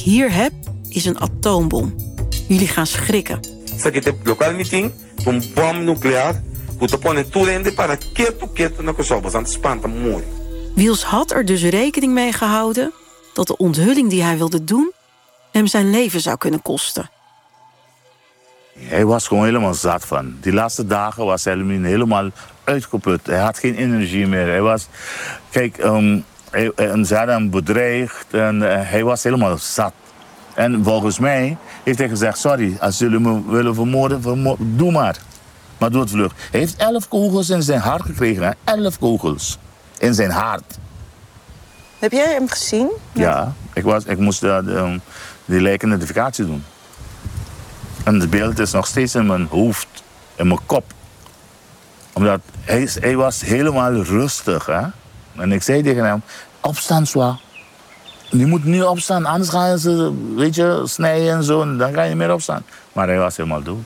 hier heb, is een atoombom. Jullie gaan schrikken. Local meeting, een bom nuclear. Wiels had er dus rekening mee gehouden dat de onthulling die hij wilde doen hem zijn leven zou kunnen kosten. Hij was gewoon helemaal zat van. Die laatste dagen was hij helemaal uitgeput. Hij had geen energie meer. Hij was, ze hadden hem bedreigd en hij was helemaal zat. En volgens mij heeft hij gezegd, sorry, als jullie me willen vermoorden, doe maar. Maar doe het vlug. Hij heeft 11 kogels in zijn hart gekregen. Hè? 11 kogels in zijn hart. Heb jij hem gezien? Ja, ik moest die lijkidentificatie doen. En het beeld is nog steeds in mijn hoofd, in mijn kop. Omdat hij was helemaal rustig. Hè? En ik zei tegen hem, opstaan, Swa. Je moet nu opstaan, anders gaan ze snijden en zo. En dan ga je niet meer opstaan. Maar hij was helemaal dood.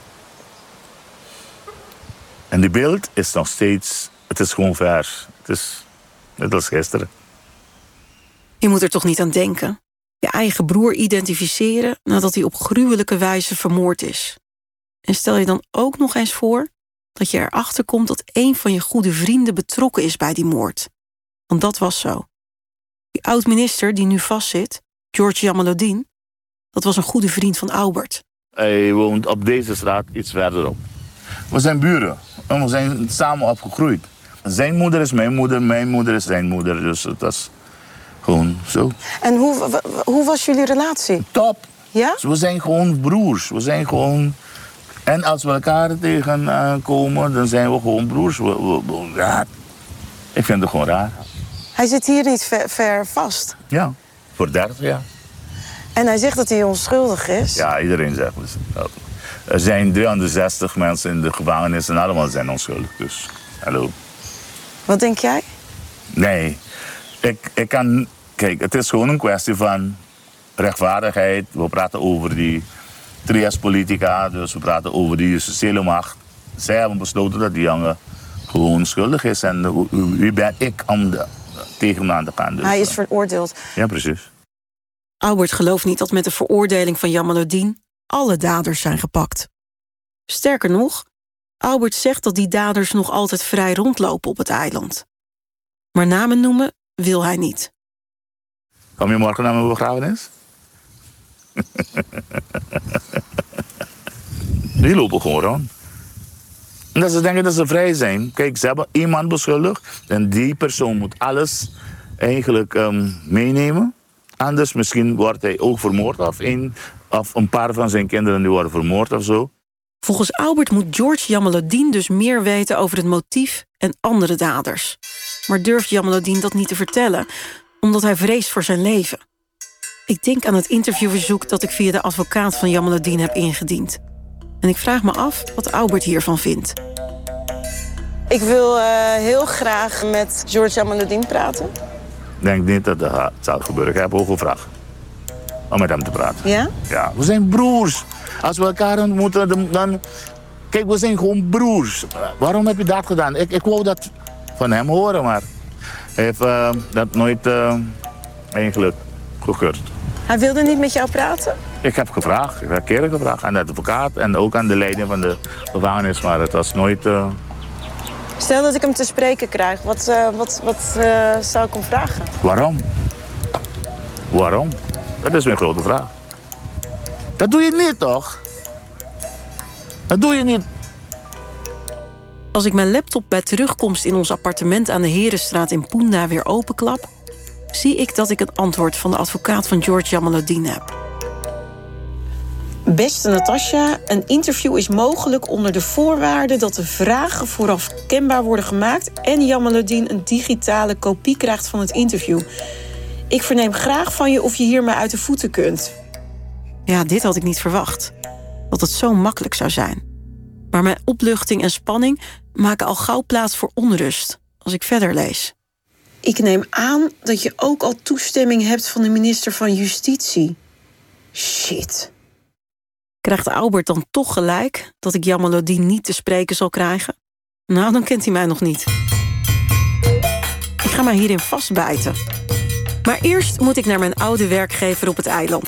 En die beeld is nog steeds, het is gewoon vers. Het is net als gisteren. Je moet er toch niet aan denken. Je eigen broer identificeren nadat hij op gruwelijke wijze vermoord is. En stel je dan ook nog eens voor dat je erachter komt dat een van je goede vrienden betrokken is bij die moord. Want dat was zo. Die oud-minister die nu vastzit, George Jamaluddin, dat was een goede vriend van Albert. Hij woont op deze straat iets verderop. We zijn buren en we zijn samen opgegroeid. Zijn moeder is mijn moeder is zijn moeder. Dus dat is gewoon zo. En hoe was jullie relatie? Top. Ja? Dus we zijn gewoon broers. We zijn gewoon... En als we elkaar tegenkomen, dan zijn we gewoon broers. Ja. Ik vind het gewoon raar. Hij zit hier niet ver vast? Ja, voor 30 jaar. En hij zegt dat hij onschuldig is? Ja, iedereen zegt dat. Er zijn 360 mensen in de gevangenis en allemaal zijn onschuldig. Dus, hallo. Wat denk jij? Nee, ik kan... Kijk, het is gewoon een kwestie van rechtvaardigheid. We praten over die trias-politica, dus we praten over die justitiële macht. Zij hebben besloten dat die jongen gewoon schuldig is. En wie ben ik om tegen hem aan te gaan? Dus, hij is veroordeeld. Ja, precies. Albert gelooft niet dat met de veroordeling van Jamaluddin alle daders zijn gepakt. Sterker nog, Albert zegt dat die daders nog altijd vrij rondlopen op het eiland. Maar namen noemen wil hij niet. Kom je morgen naar mijn begrafenis? Die lopen gewoon rond. En dat ze denken dat ze vrij zijn. Kijk, ze hebben iemand beschuldigd en die persoon moet alles eigenlijk meenemen. Anders misschien wordt hij ook vermoord of een paar van zijn kinderen die worden vermoord of zo. Volgens Albert moet George Jamaluddin dus meer weten over het motief en andere daders. Maar durft Jamaluddin dat niet te vertellen, omdat hij vreest voor zijn leven. Ik denk aan het interviewverzoek dat ik via de advocaat van Jamaluddin heb ingediend. En ik vraag me af wat Albert hiervan vindt. Ik wil heel graag met George Jamaluddin praten. Ik denk niet dat dat zou gebeuren. Ik heb ook gevraagd om met hem te praten. Ja? Ja, we zijn broers. Als we elkaar ontmoeten, dan... Kijk, we zijn gewoon broers. Waarom heb je dat gedaan? Ik wou dat van hem horen, maar hij heeft dat nooit eigenlijk gekeurd. Hij wilde niet met jou praten? Ik heb gevraagd, ik heb keren gevraagd aan de advocaat en ook aan de leiding van de gevangenis, maar het was nooit... Stel dat ik hem te spreken krijg, wat zou ik hem vragen? Waarom? Waarom? Dat is mijn grote vraag. Dat doe je niet, toch? Dat doe je niet. Als ik mijn laptop bij terugkomst in ons appartement aan de Herenstraat in Poenda weer openklap, zie ik dat ik een antwoord van de advocaat van George Jamaluddin heb. Beste Natasja, een interview is mogelijk onder de voorwaarde dat de vragen vooraf kenbaar worden gemaakt en Jamaluddin een digitale kopie krijgt van het interview. Ik verneem graag van je of je hier maar uit de voeten kunt. Ja, dit had ik niet verwacht. Dat het zo makkelijk zou zijn. Maar mijn opluchting en spanning maken al gauw plaats voor onrust als ik verder lees. Ik neem aan dat je ook al toestemming hebt van de minister van Justitie. Shit. Krijgt Albert dan toch gelijk dat ik Jamaluddin niet te spreken zal krijgen? Nou, dan kent hij mij nog niet. Ik ga mij hierin vastbijten. Maar eerst moet ik naar mijn oude werkgever op het eiland.